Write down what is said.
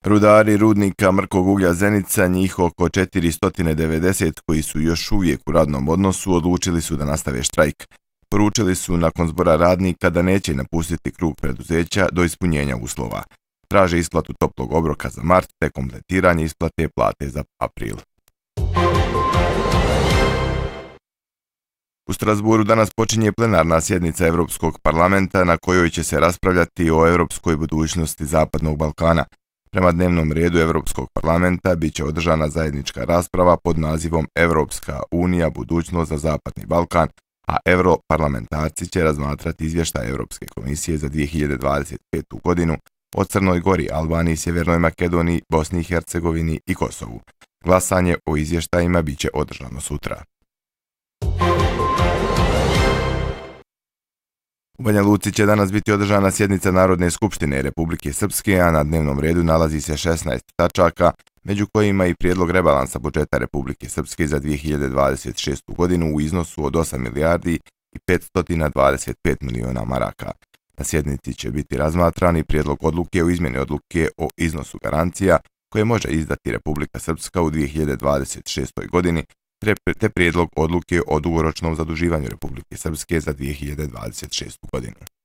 Rudari rudnika mrkog uglja Zenica, njih oko 490 koji su još uvijek u radnom odnosu, odlučili su da nastave štrajk. Poručili su nakon zbora radnika da neće napustiti krug preduzeća do ispunjenja uslova. Traže isplatu toplog obroka za mart te kompletiranje isplate plate za april. U Strasburu danas počinje plenarna sjednica Europskog parlamenta na kojoj će se raspravljati o europskoj budućnosti Zapadnog Balkana. Prema dnevnom redu Europskog parlamenta bit će održana zajednička rasprava pod nazivom Europska unija, budućnost za Zapadni Balkan, a europarlamentarci će razmatrati izvještaj Europske komisije za 2025. godinu o Crnoj Gori, Albaniji, Sjevernoj Makedoniji, Bosni i Hercegovini i Kosovu. Glasanje o izvještajima bit će održano sutra. U Banja Luci će danas biti održana sjednica Narodne skupštine Republike Srpske, a na dnevnom redu nalazi se 16 tačaka, među kojima i prijedlog rebalansa budžeta Republike Srpske za 2026. godinu u iznosu od 8 milijardi i 525 miliona maraka. Na sjednici će biti razmatran i prijedlog odluke o izmjeni odluke o iznosu garancija koje može izdati Republika Srpska u 2026. godini, te prijedlog odluke o dugoročnom zaduživanju Republike Srpske za 2026. godinu.